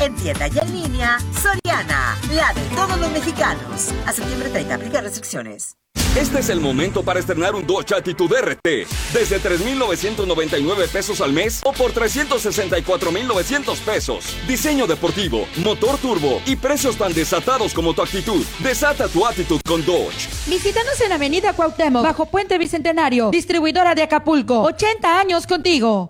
En tienda y en línea, Soriana, la de todos los mexicanos. A septiembre 30, aplica restricciones. Este es el momento para estrenar un Dodge Attitude RT desde 3,999 pesos al mes o por 364,900 pesos. Diseño deportivo, motor turbo y precios tan desatados como tu actitud. Desata tu actitud con Dodge. Visítanos en Avenida Cuauhtémoc, bajo Puente Bicentenario, distribuidora de Acapulco. 80 años contigo.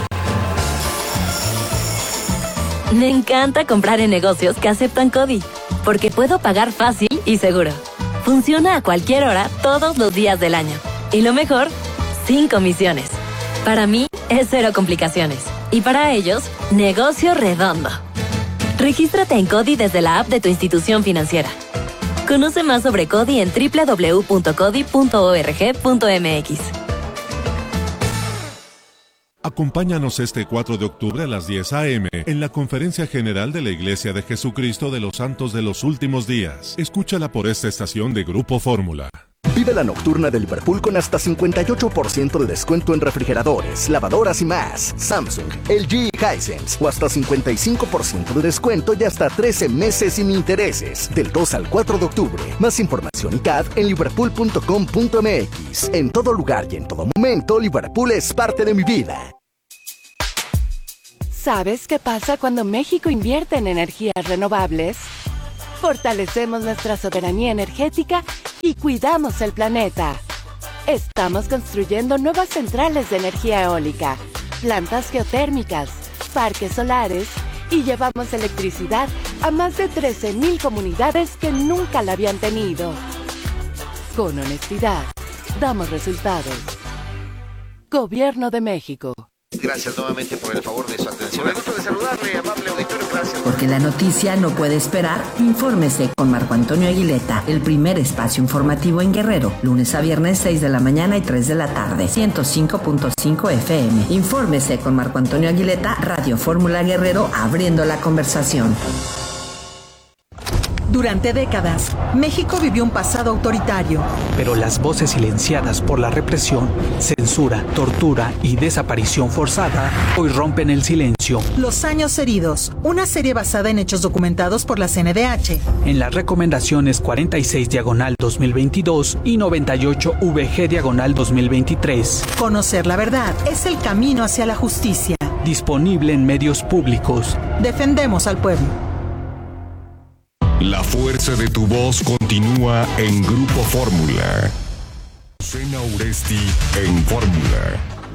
Me encanta comprar en negocios que aceptan CODI, porque puedo pagar fácil y seguro. Funciona a cualquier hora, todos los días del año. Y lo mejor, sin comisiones. Para mí, es cero complicaciones. Y para ellos, negocio redondo. Regístrate en CODI desde la app de tu institución financiera. Conoce más sobre CODI en www.codi.org.mx. Acompáñanos este 4 de octubre a las 10 a.m. en la Conferencia General de la Iglesia de Jesucristo de los Santos de los Últimos Días. Escúchala por esta estación de Grupo Fórmula. Vive la nocturna de Liverpool con hasta 58% de descuento en refrigeradores, lavadoras y más. Samsung, LG y Hisense. O hasta 55% de descuento y hasta 13 meses sin intereses. Del 2 al 4 de octubre. Más información y CAD en liverpool.com.mx. En todo lugar y en todo momento, Liverpool es parte de mi vida. ¿Sabes qué pasa cuando México invierte en energías renovables? Fortalecemos nuestra soberanía energética y cuidamos el planeta. Estamos construyendo nuevas centrales de energía eólica, plantas geotérmicas, parques solares y llevamos electricidad a más de 13,000 comunidades que nunca la habían tenido. Con honestidad, damos resultados. Gobierno de México. Gracias nuevamente por el favor de su atención. Me gusto de saludarle, amable auditorio. Gracias. Porque la noticia no puede esperar, infórmese con Marco Antonio Aguileta, el primer espacio informativo en Guerrero, lunes a viernes 6 de la mañana y 3 de la tarde, 105.5 FM. Infórmese con Marco Antonio Aguileta, Radio Fórmula Guerrero, abriendo la conversación. Durante décadas, México vivió un pasado autoritario. Pero las voces silenciadas por la represión, censura, tortura y desaparición forzada hoy rompen el silencio. Los años heridos, una serie basada en hechos documentados por la CNDH. En las recomendaciones 46/2022 y 98/VG/2023. Conocer la verdad es el camino hacia la justicia. Disponible en medios públicos. Defendemos al pueblo. La fuerza de tu voz continúa en Grupo Fórmula. Cena Uresti en Fórmula.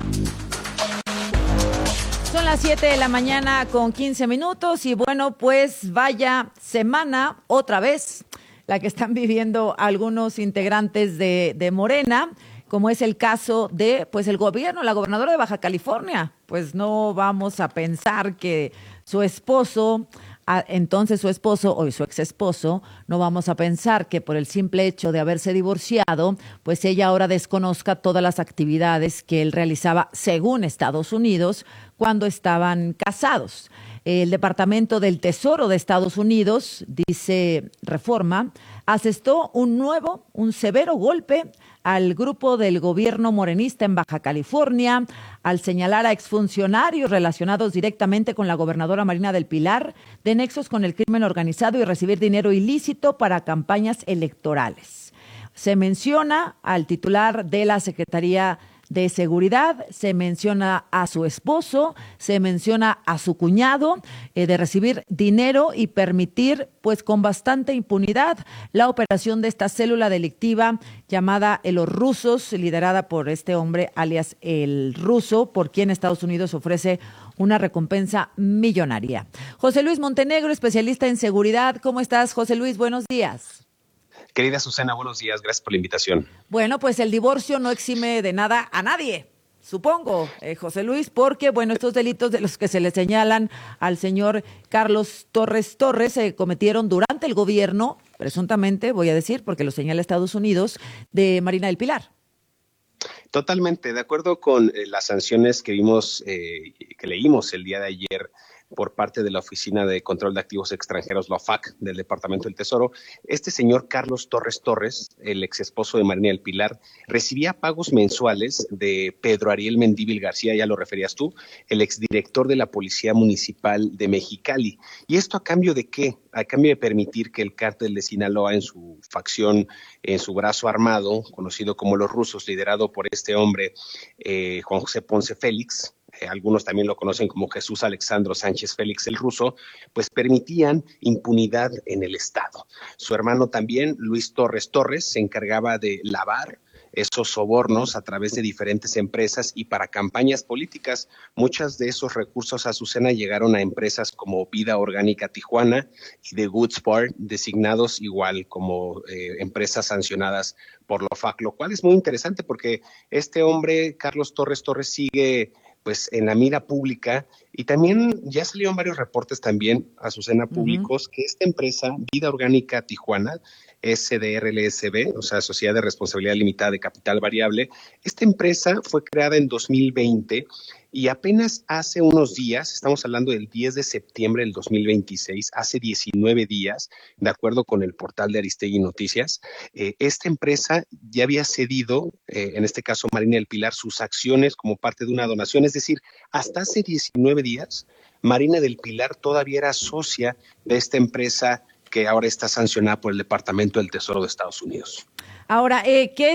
Son las 7 de la mañana con 15 minutos y bueno, pues vaya semana otra vez la que están viviendo algunos integrantes de Morena, como es el caso de pues el gobierno, la gobernadora de Baja California. Pues no vamos a pensar que su esposo o su ex esposo, no vamos a pensar que por el simple hecho de haberse divorciado, pues ella ahora desconozca todas las actividades que él realizaba según Estados Unidos cuando estaban casados. El Departamento del Tesoro de Estados Unidos, dice Reforma, asestó un severo golpe al grupo del gobierno morenista en Baja California, al señalar a exfuncionarios relacionados directamente con la gobernadora Marina del Pilar de nexos con el crimen organizado y recibir dinero ilícito para campañas electorales. Se menciona al titular de la Secretaría de Seguridad, se menciona a su esposo, se menciona a su cuñado, de recibir dinero y permitir, pues con bastante impunidad, la operación de esta célula delictiva llamada Los Rusos, liderada por este hombre alias El Ruso, por quien Estados Unidos ofrece una recompensa millonaria. José Luis Montenegro, especialista en seguridad. ¿Cómo estás, José Luis? Buenos días. Querida Susana, buenos días, gracias por la invitación. Bueno, pues el divorcio no exime de nada a nadie, supongo, José Luis, porque, bueno, estos delitos de los que se le señalan al señor Carlos Torres se cometieron durante el gobierno, presuntamente, voy a decir, porque lo señala Estados Unidos, de Marina del Pilar. Totalmente, de acuerdo con las sanciones que vimos, que leímos el día de ayer por parte de la Oficina de Control de Activos Extranjeros, la OFAC, del Departamento del Tesoro. Este señor Carlos Torres Torres, el ex esposo de Marina del Pilar, recibía pagos mensuales de Pedro Ariel Mendívil García, ya lo referías tú, el exdirector de la Policía Municipal de Mexicali. ¿Y esto a cambio de qué? A cambio de permitir que el cártel de Sinaloa, en su facción, en su brazo armado, conocido como los rusos, liderado por este hombre, Juan José Ponce Félix, algunos también lo conocen como Jesús Alexandro Sánchez Félix el Ruso, pues permitían impunidad en el Estado. Su hermano también, Luis Torres Torres, se encargaba de lavar esos sobornos a través de diferentes empresas y para campañas políticas. Muchos de esos recursos, Azucena, llegaron a empresas como Vida Orgánica Tijuana y The Goods Bar, designados igual como empresas sancionadas por la OFAC, lo cual es muy interesante porque este hombre, Carlos Torres Torres, sigue pues en la mira pública y también ya salieron varios reportes también, Azucena, públicos, que esta empresa, Vida Orgánica Tijuana, SDRLSB, o sea, Sociedad de Responsabilidad Limitada de Capital Variable, esta empresa fue creada en 2020 y apenas hace unos días, estamos hablando del 10 de septiembre del 2026, hace 19 días, de acuerdo con el portal de Aristegui Noticias, esta empresa ya había cedido, en este caso Marina del Pilar, sus acciones como parte de una donación, es decir, hasta hace 19 días, Marina del Pilar todavía era socia de esta empresa que ahora está sancionada por el Departamento del Tesoro de Estados Unidos. Ahora,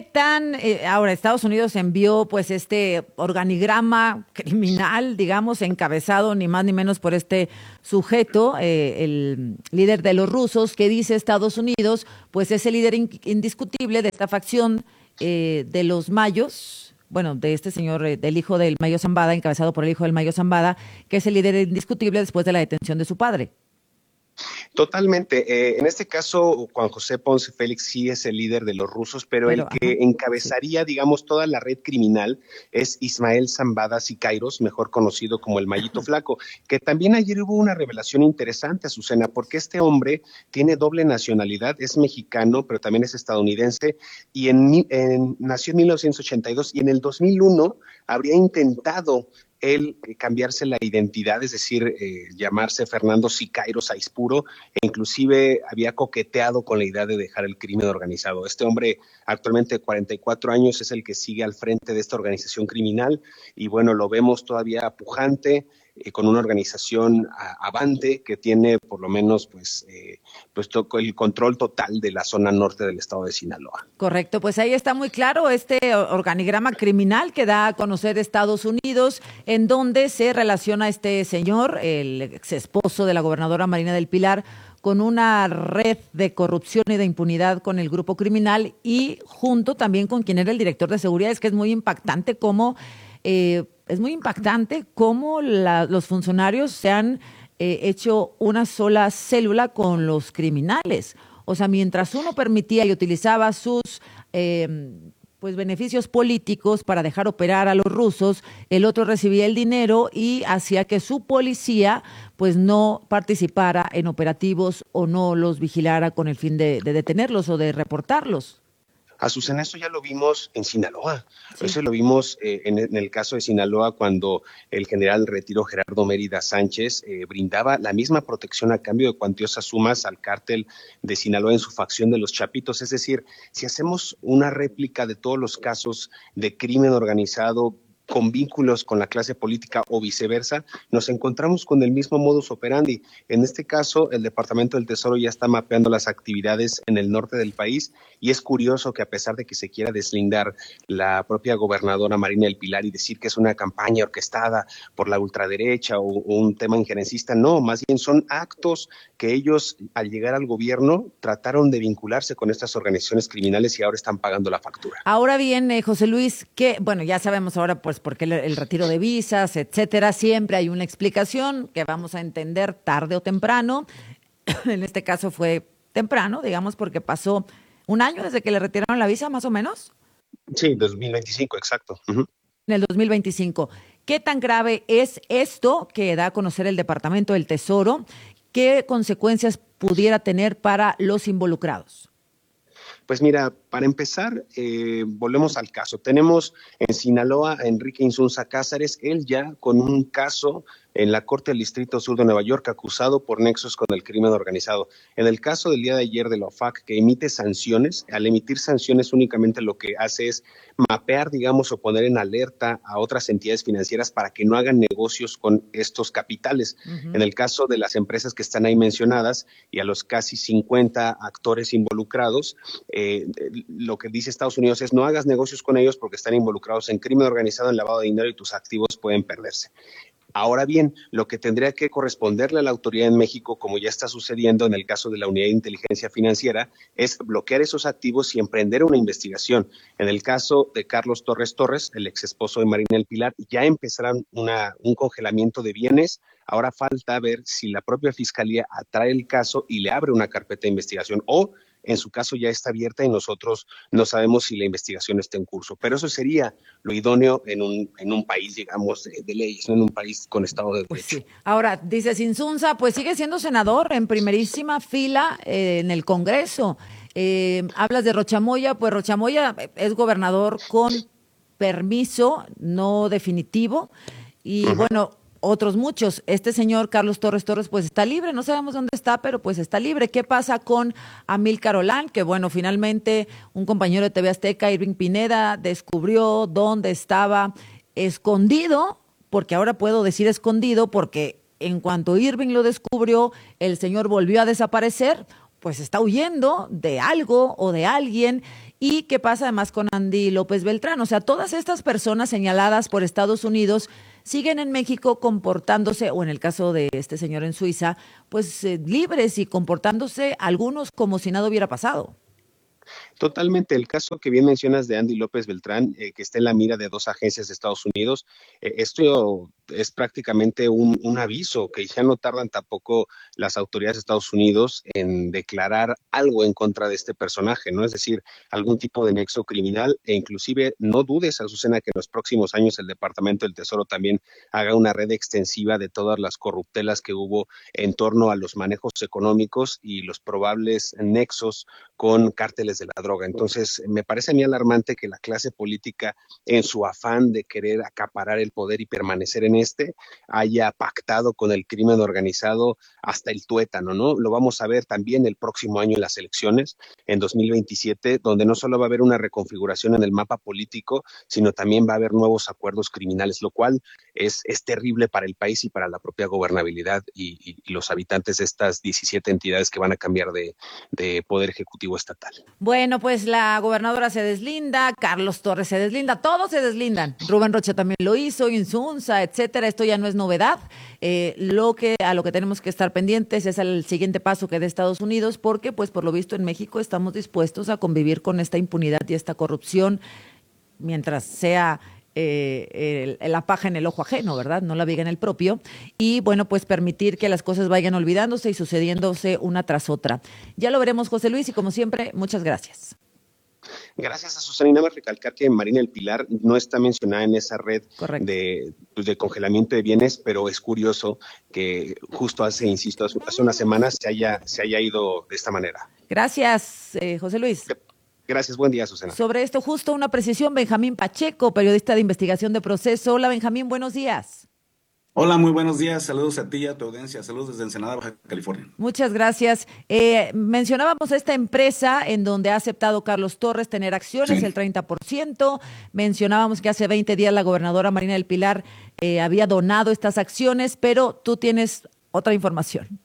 ahora Estados Unidos envió pues este organigrama criminal, digamos, encabezado ni más ni menos por este sujeto, el líder de los rusos, que dice Estados Unidos, pues es el líder indiscutible de esta facción de los mayos, bueno, de este señor, del hijo del Mayo Zambada, encabezado por el hijo del Mayo Zambada, que es el líder indiscutible después de la detención de su padre. Totalmente. En este caso, Juan José Ponce Félix sí es el líder de los rusos, pero el que encabezaría, digamos, toda la red criminal es Ismael Zambada Siqueiros, mejor conocido como el Mayito Flaco, que también ayer hubo una revelación interesante, Azucena, porque este hombre tiene doble nacionalidad, es mexicano, pero también es estadounidense, y nació en 1982 y en el 2001 habría intentado él cambiarse la identidad, es decir, llamarse Fernando Siqueiros Aispuro, e inclusive había coqueteado con la idea de dejar el crimen organizado. Este hombre, actualmente de 44 años, es el que sigue al frente de esta organización criminal y bueno, lo vemos todavía pujante, con una organización avante que tiene por lo menos pues el control total de la zona norte del estado de Sinaloa. Correcto, pues ahí está muy claro este organigrama criminal que da a conocer Estados Unidos, en donde se relaciona este señor, el ex esposo de la gobernadora Marina del Pilar, con una red de corrupción y de impunidad con el grupo criminal y junto también con quien era el director de seguridad. Es que es muy impactante cómo los funcionarios se han hecho una sola célula con los criminales. O sea, mientras uno permitía y utilizaba sus beneficios políticos para dejar operar a los rusos, el otro recibía el dinero y hacía que su policía pues no participara en operativos o no los vigilara con el fin de detenerlos o de reportarlos. Azucena, esto ya lo vimos en Sinaloa. Sí. Eso lo vimos en el caso de Sinaloa cuando el general retiro Gerardo Mérida Sánchez brindaba la misma protección a cambio de cuantiosas sumas al cártel de Sinaloa en su facción de los Chapitos. Es decir, si hacemos una réplica de todos los casos de crimen organizado con vínculos con la clase política o viceversa, nos encontramos con el mismo modus operandi. En este caso, el Departamento del Tesoro ya está mapeando las actividades en el norte del país y es curioso que a pesar de que se quiera deslindar la propia gobernadora Marina del Pilar y decir que es una campaña orquestada por la ultraderecha o un tema injerencista, no, más bien son actos que ellos al llegar al gobierno trataron de vincularse con estas organizaciones criminales y ahora están pagando la factura. Ahora bien, José Luis, que bueno, ya sabemos ahora pues porque el retiro de visas, etcétera, siempre hay una explicación que vamos a entender tarde o temprano. En este caso fue temprano, digamos, porque pasó un año desde que le retiraron la visa, más o menos. Sí, 2025, exacto. Uh-huh. En el 2025. ¿Qué tan grave es esto que da a conocer el Departamento del Tesoro? ¿Qué consecuencias pudiera tener para los involucrados? Pues mira, para empezar, volvemos al caso. Tenemos en Sinaloa a Enrique Insunza Cázares, él ya con un caso en la Corte del Distrito Sur de Nueva York, acusado por nexos con el crimen organizado. En el caso del día de ayer de la OFAC, que emite sanciones, al emitir sanciones únicamente lo que hace es mapear, digamos, o poner en alerta a otras entidades financieras para que no hagan negocios con estos capitales. En el caso de las empresas que están ahí mencionadas y a los casi 50 actores involucrados, lo que dice Estados Unidos es no hagas negocios con ellos porque están involucrados en crimen organizado, en lavado de dinero y tus activos pueden perderse. Ahora bien, lo que tendría que corresponderle a la autoridad en México, como ya está sucediendo en el caso de la Unidad de Inteligencia Financiera, es bloquear esos activos y emprender una investigación. En el caso de Carlos Torres Torres, el ex esposo de Marina del Pilar, ya empezarán un congelamiento de bienes. Ahora falta ver si la propia Fiscalía atrae el caso y le abre una carpeta de investigación o en su caso ya está abierta y nosotros no sabemos si la investigación está en curso. Pero eso sería lo idóneo en un país, digamos, de leyes, no en un país con Estado de Derecho. Pues sí. Ahora, dice Insunza, pues sigue siendo senador en primerísima fila en el Congreso. Hablas de Rochamoya, pues Rochamoya es gobernador con permiso no definitivo y bueno, otros muchos. Este señor Carlos Torres Torres pues está libre, no sabemos dónde está, pero pues está libre. ¿Qué pasa con Amílcar Olán? Que bueno, finalmente un compañero de TV Azteca, Irving Pineda, descubrió dónde estaba escondido, porque ahora puedo decir escondido, porque en cuanto Irving lo descubrió, el señor volvió a desaparecer, pues está huyendo de algo o de alguien. ¿Y qué pasa además con Andy López Beltrán? O sea, todas estas personas señaladas por Estados Unidos siguen en México comportándose, o en el caso de este señor en Suiza, pues libres y comportándose algunos como si nada hubiera pasado. Totalmente. El caso que bien mencionas de Andy López Beltrán, que está en la mira de 2 agencias de Estados Unidos, esto es prácticamente un aviso que ya no tardan tampoco las autoridades de Estados Unidos en declarar algo en contra de este personaje, ¿no? Es decir, algún tipo de nexo criminal e inclusive no dudes, Azucena, que en los próximos años el Departamento del Tesoro también haga una red extensiva de todas las corruptelas que hubo en torno a los manejos económicos y los probables nexos con cárteles de la droga. Entonces, me parece a mí alarmante que la clase política, en su afán de querer acaparar el poder y permanecer en haya pactado con el crimen organizado hasta el tuétano, ¿no? Lo vamos a ver también el próximo año en las elecciones, en 2027, donde no solo va a haber una reconfiguración en el mapa político, sino también va a haber nuevos acuerdos criminales, lo cual es terrible para el país y para la propia gobernabilidad y los habitantes de estas 17 entidades que van a cambiar de poder ejecutivo estatal. Bueno, pues la gobernadora se deslinda, Carlos Torres se deslinda, todos se deslindan. Rubén Rocha también lo hizo, Insunza, etcétera. Esto ya no es novedad. A lo que tenemos que estar pendientes es el siguiente paso que dé Estados Unidos, porque pues por lo visto en México estamos dispuestos a convivir con esta impunidad y esta corrupción mientras sea la paja en el ojo ajeno, ¿verdad? No la viga en el propio. Y bueno, pues permitir que las cosas vayan olvidándose y sucediéndose una tras otra. Ya lo veremos, José Luis, y como siempre, muchas gracias. Gracias a Susana. Y nada más recalcar que Marina del Pilar no está mencionada en esa red de congelamiento de bienes, pero es curioso que justo hace unas semanas se haya ido de esta manera. Gracias, José Luis. Gracias, buen día, Susana. Sobre esto, justo una precisión, Benjamín Pacheco, periodista de investigación de Proceso. Hola, Benjamín, buenos días. Hola, muy buenos días. Saludos a ti y a tu audiencia. Saludos desde Ensenada, Baja California. Muchas gracias. Mencionábamos esta empresa en donde ha aceptado Carlos Torres tener acciones, el 30%. Mencionábamos que hace 20 días la gobernadora Marina del Pilar había donado estas acciones, pero tú tienes otra información.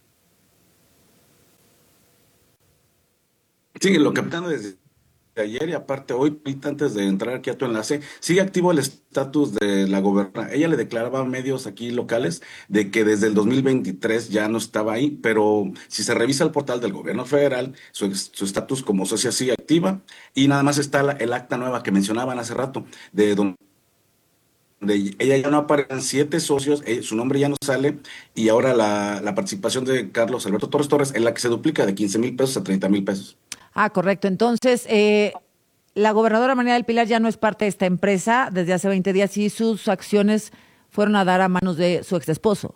Sí, lo captando desde ayer y aparte hoy, antes de entrar aquí a tu enlace, sigue activo el estatus de la gobernadora. Ella le declaraba a medios aquí locales de que desde el 2023 ya no estaba ahí, pero si se revisa el portal del gobierno federal, su estatus como socia sigue activa y nada más está el acta nueva que mencionaban hace rato, de donde ella ya no aparecen 7 socios, su nombre ya no sale y ahora la participación de Carlos Alberto Torres Torres es la que se duplica de 15,000 pesos a 30,000 pesos. Ah, correcto. Entonces, la gobernadora Marina del Pilar ya no es parte de esta empresa desde hace 20 días y sus acciones fueron a dar a manos de su exesposo.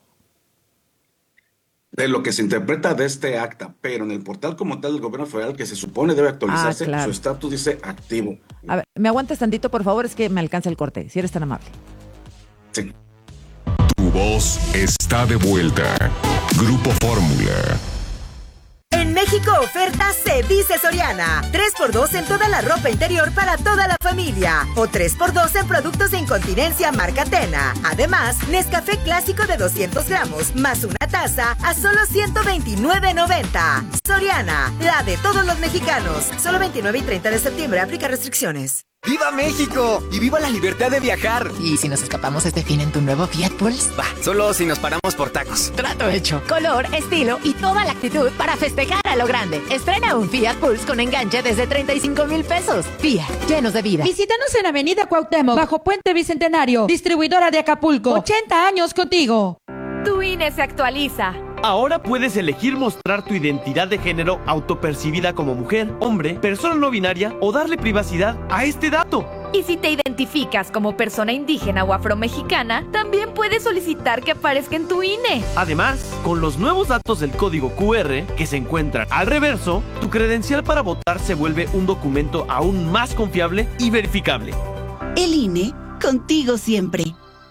De lo que se interpreta de este acta, pero en el portal como tal del gobierno federal que se supone debe actualizarse, claro, su estatus dice activo. A ver, ¿me aguantas tantito, por favor? Es que me alcanza el corte, si eres tan amable. Sí. Tu voz está de vuelta. Grupo Fórmula. En México, oferta se dice Soriana. 3x2 en toda la ropa interior para toda la familia. O 3x2 en productos de incontinencia marca Tena. Además, Nescafé clásico de 200 gramos más una taza a solo $129.90. Soriana, la de todos los mexicanos. Solo 29 y 30 de septiembre. Aplica restricciones. ¡Viva México! ¡Y viva la libertad de viajar! ¿Y si nos escapamos este fin en tu nuevo Fiat Pulse? Bah, solo si nos paramos por tacos. Trato hecho. Color, estilo y toda la actitud para festejar a lo grande. Estrena un Fiat Pulse con enganche desde 35,000 pesos. Fiat, llenos de vida. Visítanos en Avenida Cuauhtémoc, bajo Puente Bicentenario, distribuidora de Acapulco. 80 años contigo. Tu INE se actualiza. Ahora puedes elegir mostrar tu identidad de género autopercibida como mujer, hombre, persona no binaria o darle privacidad a este dato. Y si te identificas como persona indígena o afromexicana, también puedes solicitar que aparezca en tu INE. Además, con los nuevos datos del código QR que se encuentran al reverso, tu credencial para votar se vuelve un documento aún más confiable y verificable. El INE, contigo siempre.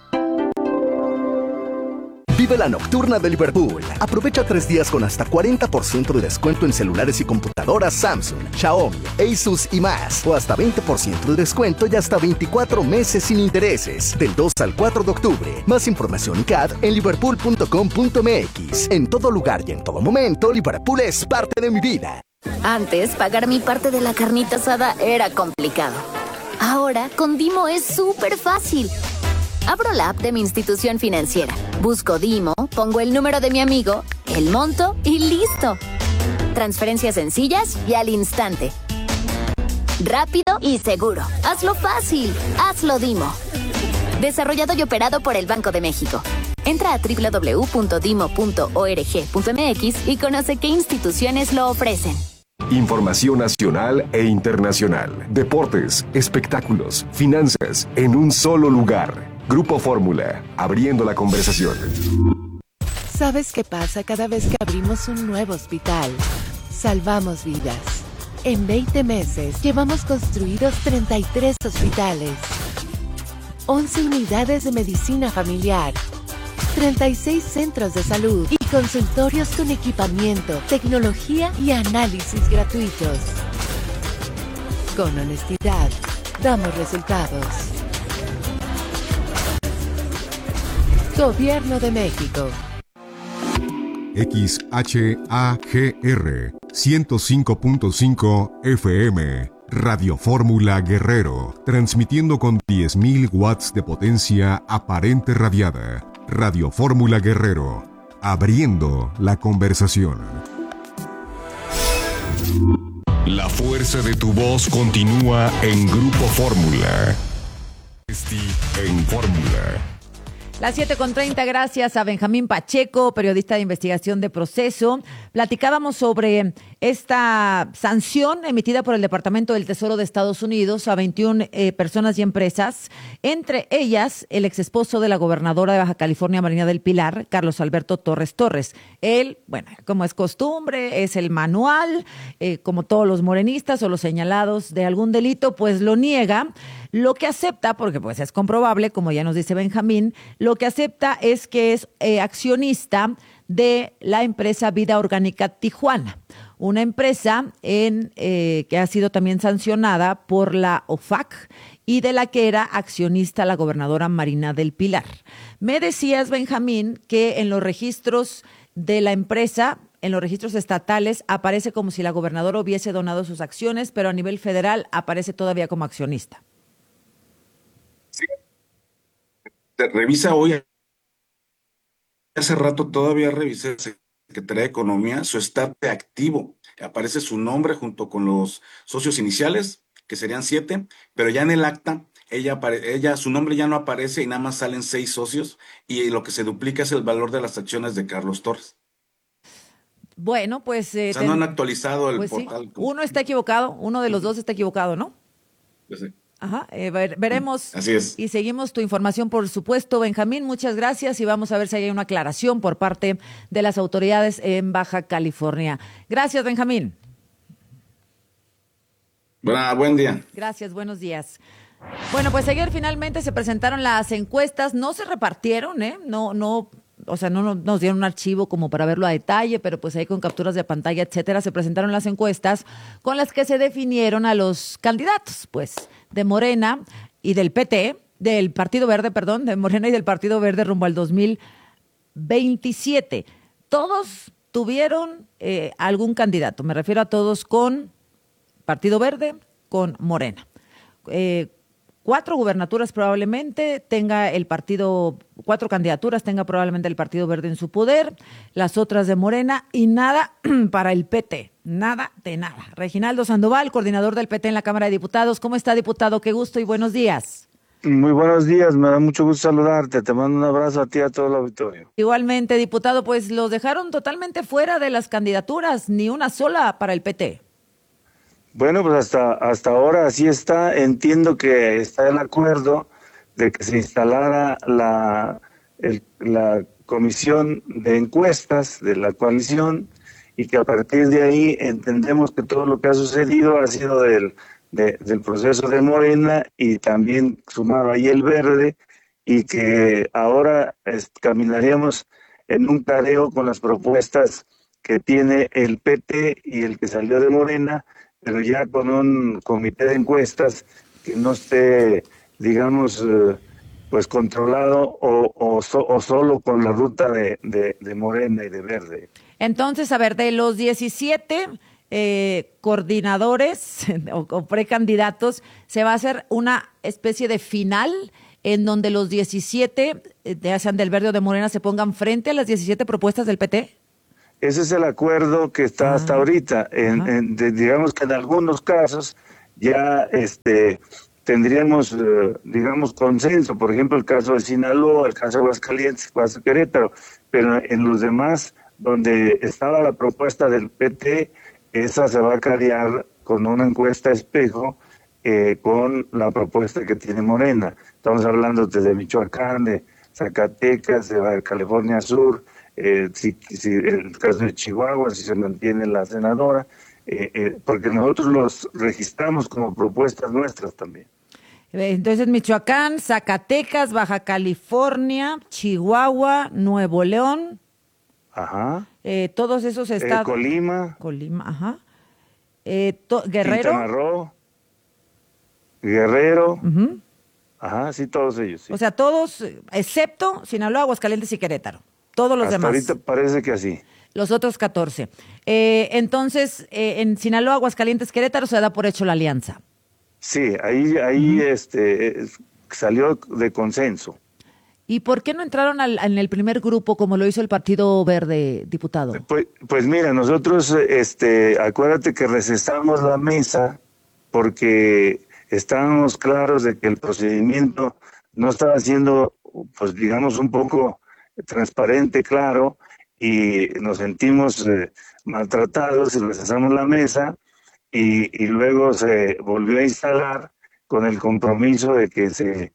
Vive la nocturna de Liverpool. Aprovecha 3 días con hasta 40% de descuento en celulares y computadoras Samsung, Xiaomi, Asus y más. O hasta 20% de descuento y hasta 24 meses sin intereses. Del 2 al 4 de octubre. Más información y CAD en liverpool.com.mx. En todo lugar y en todo momento, Liverpool es parte de mi vida. Antes, pagar mi parte de la carnita asada era complicado. Ahora, con Dimo es súper fácil. Abro la app de mi institución financiera, busco Dimo, pongo el número de mi amigo, el monto y listo. Transferencias sencillas y al instante. Rápido y seguro. Hazlo fácil. Hazlo Dimo. Desarrollado y operado por el Banco de México. Entra a www.dimo.org.mx y conoce qué instituciones lo ofrecen. Información nacional e internacional. Deportes, espectáculos, finanzas, en un solo lugar. Grupo Fórmula, abriendo la conversación. ¿Sabes qué pasa cada vez que abrimos un nuevo hospital? Salvamos vidas. En 20 meses llevamos construidos 33 hospitales, 11 unidades de medicina familiar, 36 centros de salud y consultorios con equipamiento, tecnología y análisis gratuitos. Con honestidad, damos resultados. Gobierno de México. XHAGR 105.5 FM Radio Fórmula Guerrero, transmitiendo con 10.000 watts de potencia aparente radiada. Radio Fórmula Guerrero, abriendo la conversación. La fuerza de tu voz continúa en Grupo Fórmula. En Fórmula. Las 7:30, gracias a Benjamín Pacheco, periodista de investigación de Proceso. Platicábamos sobre esta sanción emitida por el Departamento del Tesoro de Estados Unidos a 21 personas y empresas, entre ellas el exesposo de la gobernadora de Baja California, Marina del Pilar, Carlos Alberto Torres Torres. Él, bueno, como es costumbre, es el manual, como todos los morenistas o los señalados de algún delito, pues lo niega. Lo que acepta, porque pues es comprobable, como ya nos dice Benjamín, lo que acepta es que es accionista de la empresa Vida Orgánica Tijuana, una empresa que ha sido también sancionada por la OFAC y de la que era accionista la gobernadora Marina del Pilar. Me decías, Benjamín, que en los registros de la empresa, en los registros estatales, aparece como si la gobernadora hubiese donado sus acciones, pero a nivel federal aparece todavía como accionista. Revisa hoy, hace rato todavía revisé Secretaría de Economía, su estado de activo, aparece su nombre junto con los socios iniciales, que serían 7, pero ya en el acta, su nombre ya no aparece y nada más salen 6 socios, y lo que se duplica es el valor de las acciones de Carlos Torres. Bueno, pues... o sea, no han actualizado el pues portal. Sí. Uno está equivocado, uno de los dos está equivocado, ¿no? Yo sé. Ajá, veremos. Así es. Y seguimos tu información, por supuesto, Benjamín. Muchas gracias y vamos a ver si hay una aclaración por parte de las autoridades en Baja California. Gracias, Benjamín. Buen día. Gracias, buenos días. Bueno, pues ayer finalmente se presentaron las encuestas, no se repartieron, no nos dieron un archivo como para verlo a detalle, pero pues ahí con capturas de pantalla, etcétera, se presentaron las encuestas con las que se definieron a los candidatos, pues, de Morena y del PT, del Partido Verde, perdón, de Morena y del Partido Verde rumbo al 2027. Todos tuvieron algún candidato, me refiero a todos con Partido Verde, con Morena. 4 gubernaturas probablemente tenga el partido, 4 candidaturas tenga probablemente el Partido Verde en su poder, las otras de Morena y nada para el PT, nada de nada. Reginaldo Sandoval, coordinador del PT en la Cámara de Diputados. ¿Cómo está, diputado? Qué gusto y buenos días. Muy buenos días, me da mucho gusto saludarte, te mando un abrazo a ti y a todo el auditorio. Igualmente, diputado, pues los dejaron totalmente fuera de las candidaturas, ni una sola para el PT. Bueno, pues hasta ahora así está. Entiendo que está el acuerdo de que se instalara la comisión de encuestas de la coalición y que a partir de ahí entendemos que todo lo que ha sucedido ha sido del proceso de Morena y también sumado ahí el Verde, y que ahora caminaríamos en un careo con las propuestas que tiene el PT y el que salió de Morena, pero ya con un comité de encuestas que no esté, digamos, pues controlado o solo con la ruta de Morena y de Verde. Entonces, a ver, de los 17 coordinadores o precandidatos, se va a hacer una especie de final en donde los 17, ya sean del Verde o de Morena, se pongan frente a las 17 propuestas del PT. Ese es el acuerdo que está hasta ahorita. Digamos que en algunos casos ya tendríamos, digamos, consenso. Por ejemplo, el caso de Sinaloa, el caso de Aguascalientes, el caso de Querétaro. Pero en los demás, donde estaba la propuesta del PT, esa se va a carear con una encuesta espejo con la propuesta que tiene Morena. Estamos hablando desde Michoacán, de Zacatecas, de California Sur, si el caso de Chihuahua, si se mantiene la senadora, porque nosotros los registramos como propuestas nuestras también. Entonces, Michoacán, Zacatecas, Baja California, Chihuahua, Nuevo León. Ajá. Todos esos estados. Colima, ajá. Guerrero. Quintana Roo, Guerrero. Ajá, sí, todos ellos. Sí. O sea, todos, excepto Sinaloa, Aguascalientes y Querétaro. Todos los demás. Ahorita parece que así. Los otros 14. Entonces, en Sinaloa, Aguascalientes, Querétaro se da por hecho la alianza. Sí, ahí salió de consenso. ¿Y por qué no entraron en el primer grupo como lo hizo el Partido Verde, diputado? Pues mira, nosotros, acuérdate que recesamos la mesa porque estábamos claros de que el procedimiento no estaba siendo, pues digamos, un poco transparente, claro, y nos sentimos maltratados y recesamos la mesa y luego se volvió a instalar con el compromiso de que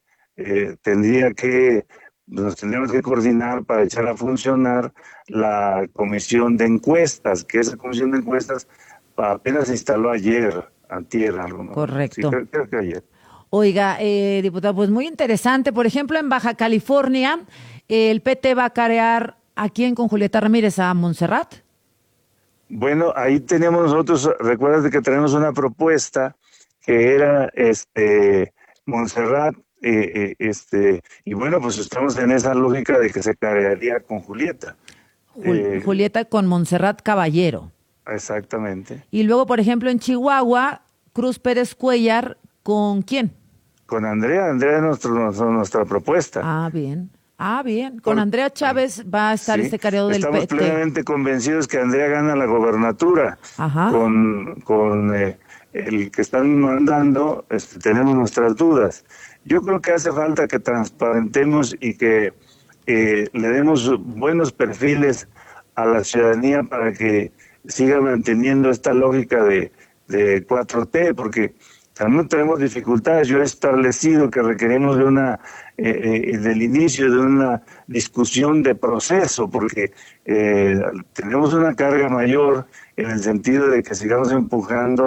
nos tendríamos que coordinar para echar a funcionar la comisión de encuestas, que esa comisión de encuestas apenas se instaló antier, algo, ¿no? Correcto. Sí, creo que ayer. Oiga, diputado, pues muy interesante. Por ejemplo, en Baja California, el PT va a carear ¿a quién con Julieta Ramírez? ¿A Montserrat? Bueno, ahí teníamos nosotros, recuerdas que tenemos una propuesta que era Montserrat, y bueno, pues estamos en esa lógica de que se carearía con Julieta. Julieta con Montserrat Caballero. Exactamente. Y luego, por ejemplo, en Chihuahua, Cruz Pérez Cuellar, ¿con quién? Con Andrea es nuestra propuesta. Ah, bien. Con Andrea Chávez va a estar este careo del PT. Estamos plenamente convencidos que Andrea gana la gobernatura. Ajá. Con el que están mandando, tenemos nuestras dudas. Yo creo que hace falta que transparentemos y que le demos buenos perfiles a la ciudadanía para que siga manteniendo esta lógica de 4T, porque también tenemos dificultades. Yo he establecido que requerimos del inicio de una discusión de proceso, porque tenemos una carga mayor en el sentido de que sigamos empujando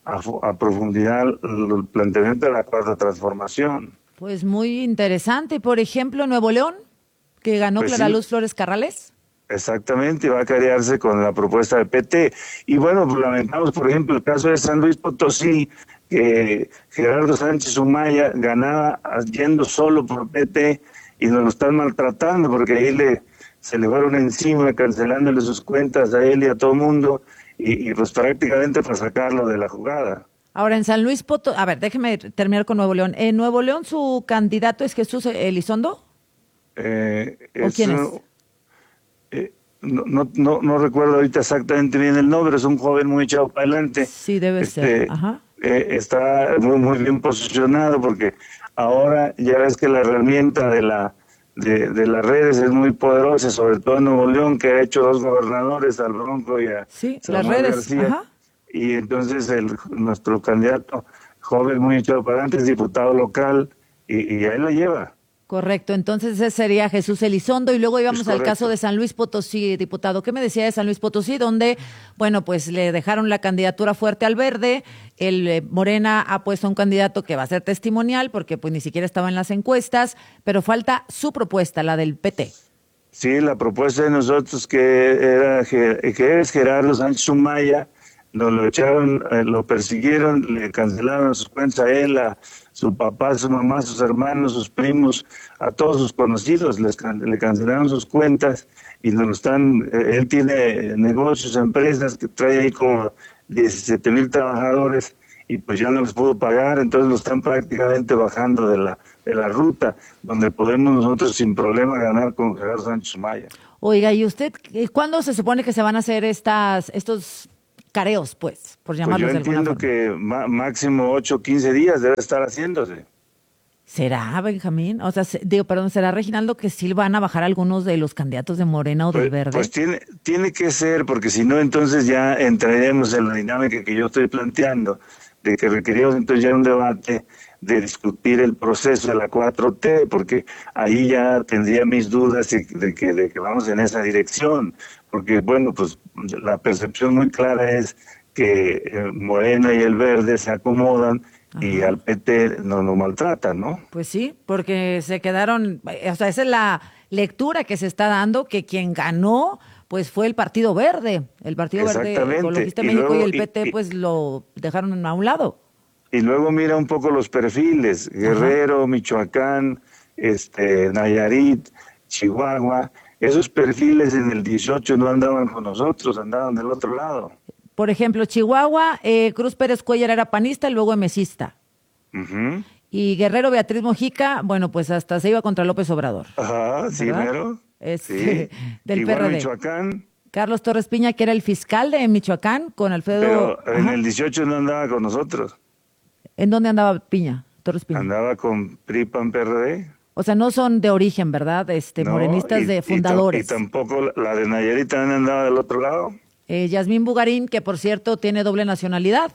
a profundidad el planteamiento de la Cuarta Transformación. Pues muy interesante. Por ejemplo, Nuevo León, que ganó Pues Clara sí. Luz Flores Carrales. Exactamente, va a carearse con la propuesta de PT. Y bueno, pues lamentamos, por ejemplo, el caso de San Luis Potosí, que Gerardo Sánchez Humaya ganaba yendo solo por PT y nos lo están maltratando porque ahí se le fueron encima cancelándole sus cuentas a él y a todo el mundo y pues prácticamente para sacarlo de la jugada. Ahora, en San Luis Potosí, a ver, déjeme terminar con Nuevo León. ¿En Nuevo León su candidato es Jesús Elizondo? ¿O quién es? No recuerdo ahorita exactamente bien el nombre, es un joven muy echado para adelante. Sí, debe ser. Ajá. Está muy bien posicionado porque ahora ya ves que la herramienta de las redes es muy poderosa, sobre todo en Nuevo León, que ha hecho 2 gobernadores, al Bronco y a las redes. García. Ajá. Y entonces nuestro candidato joven muy echado para adelante es diputado local y ahí la lleva. Correcto, entonces ese sería Jesús Elizondo y luego íbamos al correcto. caso de San Luis Potosí, diputado. ¿Qué me decía de San Luis Potosí? Donde, bueno, pues le dejaron la candidatura fuerte al Verde, el Morena ha puesto a un candidato que va a ser testimonial porque pues ni siquiera estaba en las encuestas, pero falta su propuesta, la del PT. Sí, la propuesta de nosotros que es Gerardo Sánchez Humaya, nos lo echaron, lo persiguieron, le cancelaron sus cuentas a él, a su papá, su mamá, sus hermanos, sus primos, a todos sus conocidos, le cancelaron sus cuentas y él tiene negocios, empresas que trae ahí como 17,000 trabajadores y pues ya no les pudo pagar, entonces lo están prácticamente bajando de la ruta, donde podemos nosotros sin problema ganar con Gerardo Sánchez Humaya. Oiga, ¿y usted cuándo se supone que se van a hacer estos careos, pues, por llamarlos Pues yo de alguna entiendo forma? que máximo 8 o 15 días debe estar haciéndose. ¿Será, Benjamín? O sea, ¿será, Reginaldo, que sí van a bajar algunos de los candidatos de Morena o del Verde? Pues tiene que ser, porque si no, entonces ya entraremos en la dinámica que yo estoy planteando, de que requerimos entonces ya un debate de discutir el proceso de la 4T, porque ahí ya tendría mis dudas de que vamos en esa dirección, porque bueno, pues la percepción muy clara es que Morena y el Verde se acomodan y al PT no lo maltratan, ¿no? Pues sí, porque se quedaron, o sea, esa es la lectura que se está dando, que quien ganó pues fue el Partido Verde, el Partido Verde Ecologista de México, y el PT pues lo dejaron a un lado. Y luego mira un poco los perfiles, Guerrero, Michoacán, Nayarit, Chihuahua, esos perfiles en el 18 no andaban con nosotros, andaban del otro lado. Por ejemplo, Chihuahua, Cruz Pérez Cuellar era panista y luego emesista. Uh-huh. Y Guerrero Beatriz Mojica, bueno, pues hasta se iba contra López Obrador. Ajá, sí, mero. Sí. Del igual PRD. Michoacán. Carlos Torres Piña, que era el fiscal de Michoacán, con Alfredo... Pero en el 18 no andaba con nosotros. ¿En dónde andaba Piña, Torres Piña? Andaba con PRI, PAN, PRD. O sea, no son de origen, ¿verdad? No, morenistas de fundadores. Y tampoco la de Nayarit también andaba del otro lado. Yasmín Bugarín, que por cierto tiene doble nacionalidad.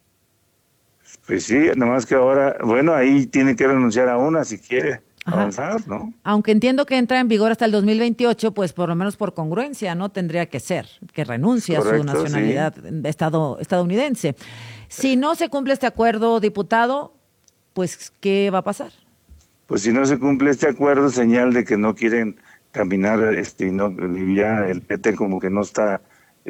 Pues sí, nomás que ahora, bueno, ahí tiene que renunciar a una si quiere avanzar, ¿no? Aunque entiendo que entra en vigor hasta el 2028, pues por lo menos por congruencia, ¿no? Tendría que ser, que renuncie a su nacionalidad estadounidense. Si no se cumple este acuerdo, diputado, pues ¿qué va a pasar? Pues si no se cumple este acuerdo, señal de que no quieren caminar, y ya el PT como que no está,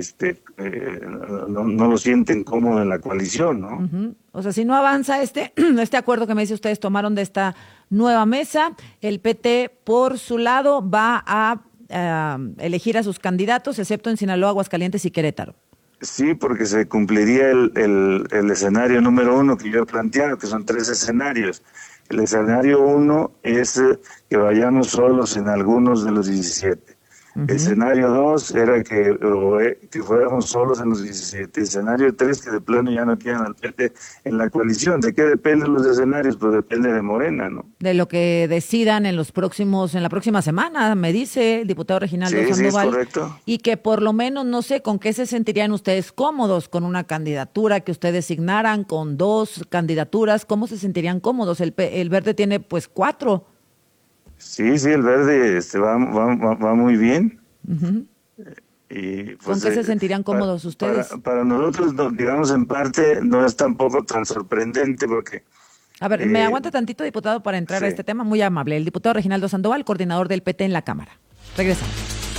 no lo sienten cómodo en la coalición, ¿no? Uh-huh. O sea, si no avanza este acuerdo que me dice ustedes tomaron de esta nueva mesa, el PT por su lado va a elegir a sus candidatos, excepto en Sinaloa, Aguascalientes y Querétaro. Sí, porque se cumpliría el escenario número 1 que yo he planteado, que son 3 escenarios. El escenario 1 es que vayamos solos en algunos de los 17. Uh-huh. El escenario 2 era que fuéramos solos en los 17. El escenario 3 que de plano ya no quieran al PT en la coalición. ¿De qué dependen los escenarios? Pues depende de Morena, ¿no? De lo que decidan en la próxima semana, me dice el diputado Reginaldo Sandoval. Sí, es correcto. Y que por lo menos, no sé, ¿con qué se sentirían ustedes cómodos? ¿Con una candidatura que ustedes designaran? ¿Con 2 candidaturas? ¿Cómo se sentirían cómodos? El Verde tiene pues 4. Sí, el Verde va muy bien. Uh-huh. Y, ¿Con qué se sentirían cómodos ustedes? Para nosotros, digamos, en parte no es tampoco tan sorprendente porque... A ver, me aguanta tantito, diputado, para entrar a este tema. Muy amable. El diputado Reginaldo Sandoval, coordinador del PT en la Cámara. Regresamos.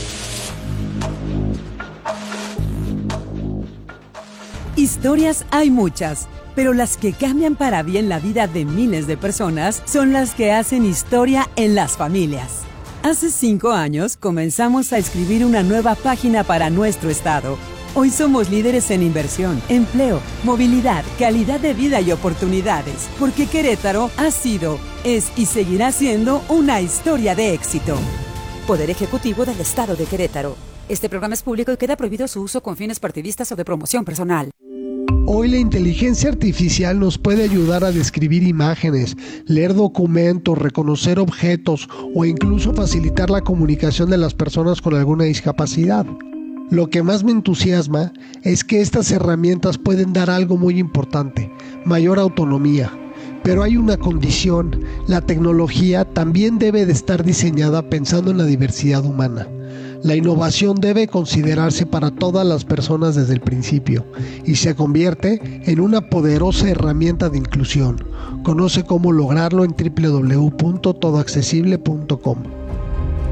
Historias hay muchas, pero las que cambian para bien la vida de miles de personas son las que hacen historia en las familias. Hace 5 años comenzamos a escribir una nueva página para nuestro estado. Hoy somos líderes en inversión, empleo, movilidad, calidad de vida y oportunidades, porque Querétaro ha sido, es y seguirá siendo una historia de éxito. Poder Ejecutivo del Estado de Querétaro. Este programa es público y queda prohibido su uso con fines partidistas o de promoción personal. Hoy la inteligencia artificial nos puede ayudar a describir imágenes, leer documentos, reconocer objetos o incluso facilitar la comunicación de las personas con alguna discapacidad. Lo que más me entusiasma es que estas herramientas pueden dar algo muy importante, mayor autonomía. Pero hay una condición, la tecnología también debe de estar diseñada pensando en la diversidad humana. La innovación debe considerarse para todas las personas desde el principio y se convierte en una poderosa herramienta de inclusión. Conoce cómo lograrlo en www.todoaccesible.com.